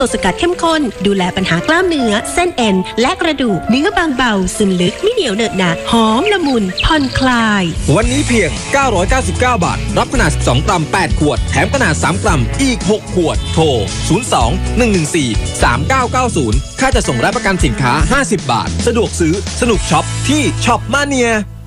สกัดเข้มข้นดูแลปัญหากล้ามเนื้อเส้นเอ็นและกระดูกเนื้อบางเบาซึมลึกไม่เหนียวเหนอะหนะหอมละมุนผ่อนคลายวันนี้เพียง999 บาทรับขนาด12กรัม8ขวดแถมขนาด3กรัมอีก6ขวดโทร02-114-3990ค่าจะส่งและประกันสินค้า50 บาทสะดวกซื้อสนุกช็อปที่ช็อปมาเนีย